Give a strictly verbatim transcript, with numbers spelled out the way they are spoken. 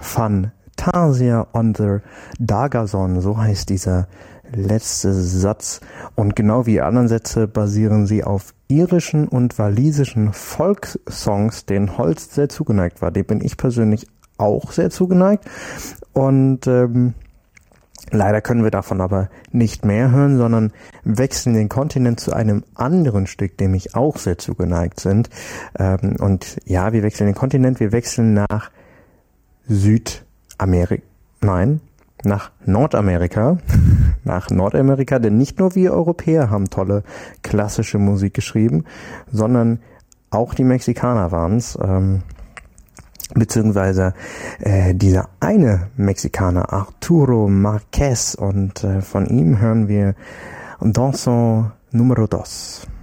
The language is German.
Fantasia on the Dagazon, so heißt dieser letzte Satz. Und genau wie die anderen Sätze basieren sie auf irischen und walisischen Folksongs, denen Holst sehr zugeneigt war. Dem bin ich persönlich auch sehr zugeneigt. Und ähm, leider können wir davon aber nicht mehr hören, sondern wechseln den Kontinent zu einem anderen Stück, dem ich auch sehr zugeneigt sind. Ähm, und ja, wir wechseln den Kontinent, wir wechseln nach Südamerika, nein, nach Nordamerika, nach Nordamerika, denn nicht nur wir Europäer haben tolle klassische Musik geschrieben, sondern auch die Mexikaner waren es, ähm, beziehungsweise äh, dieser eine Mexikaner, Arturo Márquez, und äh, von ihm hören wir Danzón Número dos.